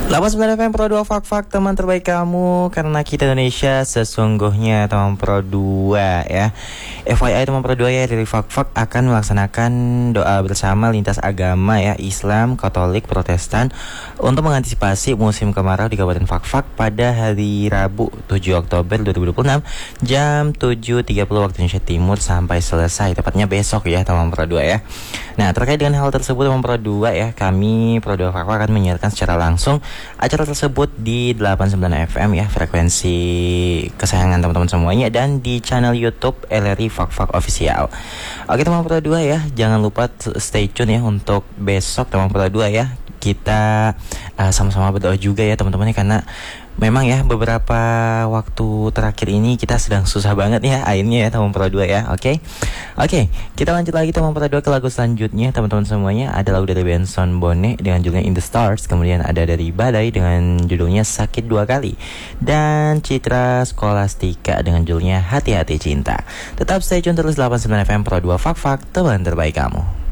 89 FM Pro 2 Fak teman terbaik kamu, karena kita Indonesia sesungguhnya teman Pro 2 ya. FYI teman Pro 2 ya, dari Fak akan melaksanakan doa bersama lintas agama ya, Islam, Katolik, Protestan untuk mengantisipasi musim kemarau di Kabupaten Fak pada hari Rabu 7 Oktober 2026 jam 7.30 waktu Indonesia Timur sampai selesai, tepatnya besok ya teman Pro 2 ya. Nah, terkait dengan hal tersebut teman Pro 2 ya, kami Pro 2 Fak akan menyiarkan secara langsung acara tersebut di 89 FM ya, frekuensi kesayangan teman-teman semuanya, dan di channel YouTube LRI Fak Official. Oke teman Pro 2 ya, jangan lupa stay tune ya untuk besok teman Pro 2 ya. Kita sama-sama berdoa juga ya teman-teman, karena memang ya beberapa waktu terakhir ini kita sedang susah banget ya airnya ya teman Pro 2 ya. Oke, kita lanjut lagi teman Pro 2 ke lagu selanjutnya teman-teman semuanya. Ada lagu dari Benson Bone dengan judulnya In The Stars. Kemudian ada dari Badai dengan judulnya Sakit Dua Kali, dan Citra Skolastika dengan judulnya Hati-Hati Cinta. Tetap stay tune terus 89 FM Pro 2 Fak teman terbaik kamu.